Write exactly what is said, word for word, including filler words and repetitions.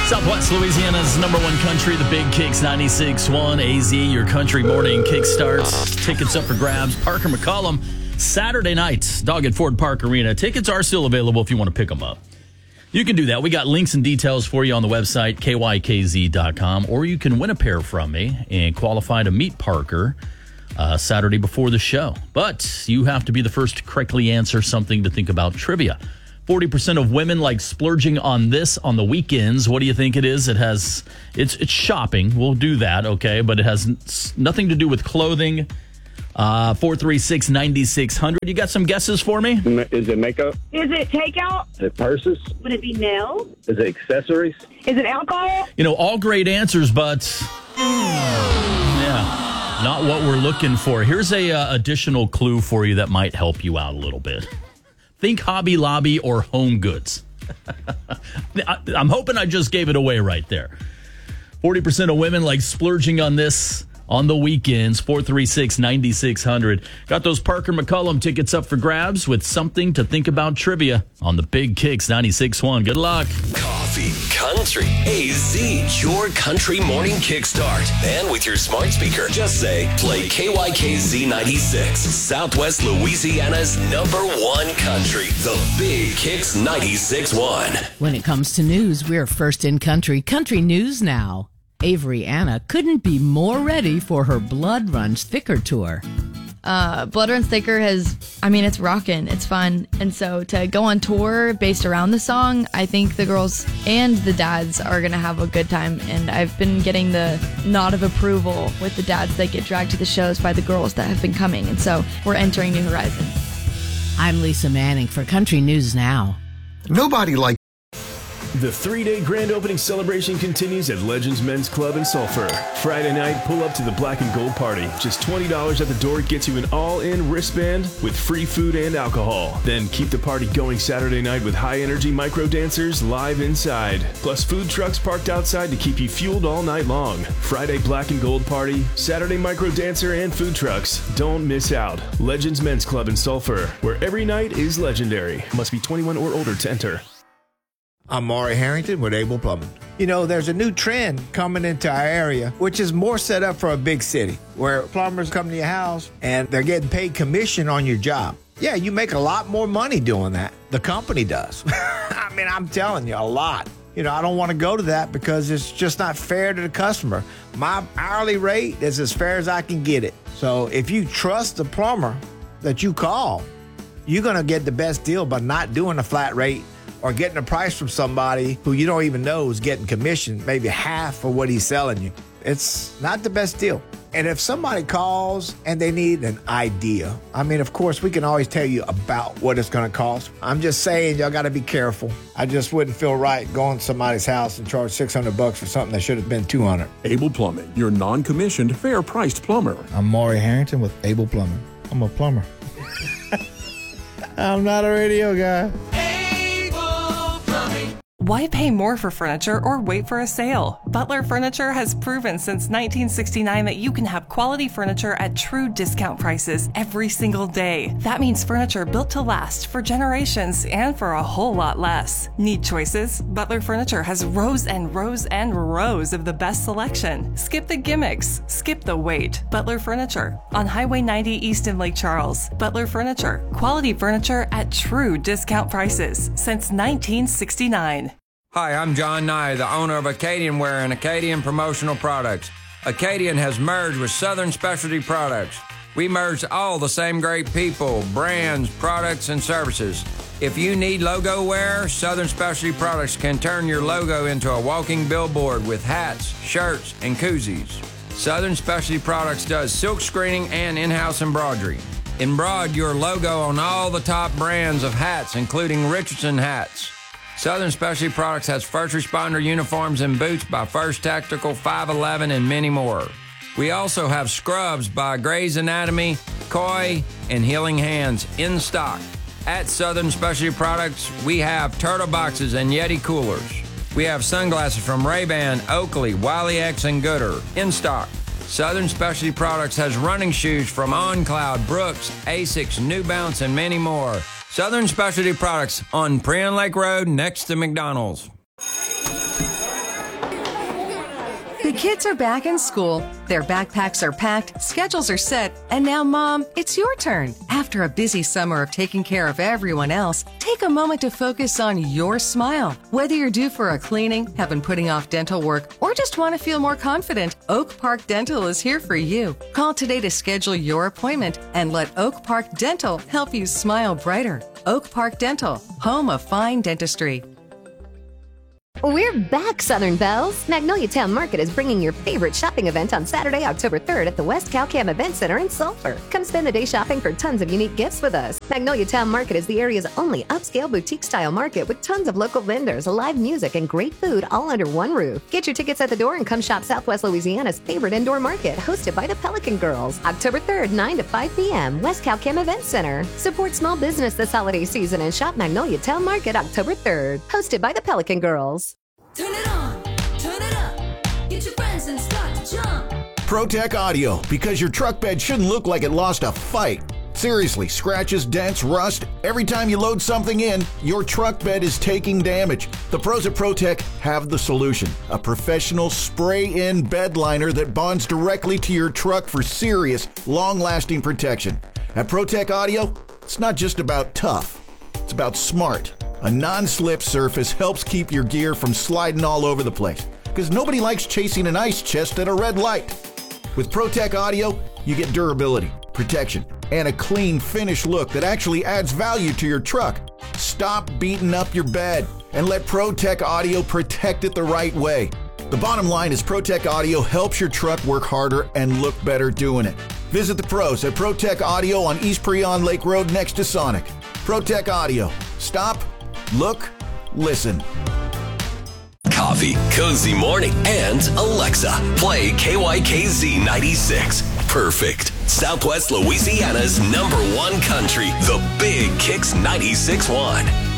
Southwest Louisiana's number one country, the Big Kicks ninety-six point one. A Z, your country morning kick starts. Tickets up for grabs. Parker McCollum, Saturday night, Dog at Ford Park Arena. Tickets are still available if you want to pick them up. You can do that. We got links and details for you on the website, K Y K Z dot com, or you can win a pair from me and qualify to meet Parker uh, Saturday before the show. But you have to be the first to correctly answer something to think about trivia. forty percent of women like splurging on this on the weekends. What do you think it is? It has, it's it's shopping. We'll do that, okay? But it has n- nothing to do with clothing. Uh, four three six, nine six zero zero. You got some guesses for me? Is it makeup? Is it takeout? Is it purses? Would it be nails? Is it accessories? Is it alcohol? You know, all great answers, but yeah, not what we're looking for. Here's a uh, additional clue for you that might help you out a little bit. Think Hobby Lobby or Home Goods. I'm hoping I just gave it away right there. forty percent of women like splurging on this on the weekends. four three six, nine six zero zero. Got those Parker McCollum tickets up for grabs with something to think about trivia on the Big Kicks ninety-six point one. Good luck. Coffee, country, A Z, your country morning kickstart. And with your smart speaker, just say, play K Y K Z ninety-six, Southwest Louisiana's number one country, the Big Kicks ninety-six point one. When it comes to news, we're first in country. Country News Now. Avery Anna couldn't be more ready for her Blood Runs Thicker tour. Uh, Blood Runs Thicker has, I mean, it's rocking. It's fun. And so to go on tour based around the song, I think the girls and the dads are going to have a good time. And I've been getting the nod of approval with the dads that get dragged to the shows by the girls that have been coming. And so we're entering new horizons. I'm Lisa Manning for Country News Now. Nobody likes The three-day grand opening celebration continues at Legends Men's Club in Sulphur. Friday night, pull up to the Black and Gold Party. Just twenty dollars at the door gets you an all-in wristband with free food and alcohol. Then keep the party going Saturday night with high-energy micro dancers live inside. Plus food trucks parked outside to keep you fueled all night long. Friday Black and Gold Party, Saturday micro dancer and food trucks. Don't miss out. Legends Men's Club in Sulphur, where every night is legendary. Must be twenty-one or older to enter. I'm Maury Harrington with Able Plumbing. You know, there's a new trend coming into our area, which is more set up for a big city, where plumbers come to your house and they're getting paid commission on your job. Yeah, you make a lot more money doing that. The company does. I mean, I'm telling you, a lot. You know, I don't want to go to that because it's just not fair to the customer. My hourly rate is as fair as I can get it. So if you trust the plumber that you call, you're going to get the best deal by not doing a flat rate or getting a price from somebody who you don't even know is getting commission, maybe half of what he's selling you. It's not the best deal. And if somebody calls and they need an idea, I mean, of course, we can always tell you about what it's going to cost. I'm just saying, y'all got to be careful. I just wouldn't feel right going to somebody's house and charge six hundred bucks for something that should have been two hundred. Able Plumbing, your non-commissioned, fair-priced plumber. I'm Maury Harrington with Able Plumbing. I'm a plumber. I'm not a radio guy. Why pay more for furniture or wait for a sale? Butler Furniture has proven since nineteen sixty-nine that you can have quality furniture at true discount prices every single day. That means furniture built to last for generations and for a whole lot less. Need choices? Butler Furniture has rows and rows and rows of the best selection. Skip the gimmicks. Skip the wait. Butler Furniture on Highway ninety East in Lake Charles. Butler Furniture. Quality furniture at true discount prices since nineteen sixty-nine. Hi, I'm John Nye, the owner of Acadian Wear and Acadian Promotional Products. Acadian has merged with Southern Specialty Products. We merged all the same great people, brands, products, and services. If you need logo wear, Southern Specialty Products can turn your logo into a walking billboard with hats, shirts, and koozies. Southern Specialty Products does silk screening and in-house embroidery. Embroider your logo on all the top brands of hats, including Richardson hats. Southern Specialty Products has first responder uniforms and boots by First Tactical, five eleven, and many more. We also have scrubs by Grey's Anatomy, Koi, and Healing Hands in stock. At Southern Specialty Products, we have turtle boxes and Yeti coolers. We have sunglasses from Ray-Ban, Oakley, Wiley X, and Gooder in stock. Southern Specialty Products has running shoes from OnCloud, Brooks, Asics, New Balance, and many more. Southern Specialty Products on Prion Lake Road next to McDonald's. The kids are back in school, their backpacks are packed, schedules are set, and now, Mom, it's your turn. After a busy summer of taking care of everyone else, take a moment to focus on your smile. Whether you're due for a cleaning, have been putting off dental work, or just want to feel more confident, Oak Park Dental is here for you. Call today to schedule your appointment and let Oak Park Dental help you smile brighter. Oak Park Dental, home of fine dentistry. We're back, Southern Belles. Magnolia Town Market is bringing your favorite shopping event on Saturday, October third at the West Calcam Event Center in Sulphur. Come spend the day shopping for tons of unique gifts with us. Magnolia Town Market is the area's only upscale boutique-style market with tons of local vendors, live music, and great food all under one roof. Get your tickets at the door and come shop Southwest Louisiana's favorite indoor market, hosted by the Pelican Girls. October third, nine to five p.m., West Calcam Event Center. Support small business this holiday season and shop Magnolia Town Market October third, hosted by the Pelican Girls. Turn it on, turn it up, get your friends and start to jump. ProTech Audio, because your truck bed shouldn't look like it lost a fight. Seriously, scratches, dents, rust, every time you load something in, your truck bed is taking damage. The pros at ProTech have the solution. A professional spray-in bed liner that bonds directly to your truck for serious, long-lasting protection. At ProTech Audio, it's not just about tough, it's about smart. A non-slip surface helps keep your gear from sliding all over the place, because nobody likes chasing an ice chest at a red light. With ProTech Audio, you get durability, protection, and a clean, finished look that actually adds value to your truck. Stop beating up your bed and let ProTech Audio protect it the right way. The bottom line is ProTech Audio helps your truck work harder and look better doing it. Visit the pros at ProTech Audio on East Preon Lake Road next to Sonic. ProTech Audio. Stop, look, listen. Coffee, cozy morning, and Alexa, play K Y K Z ninety-six. Perfect. Southwest Louisiana's number one country, the Big Kicks ninety-six point one.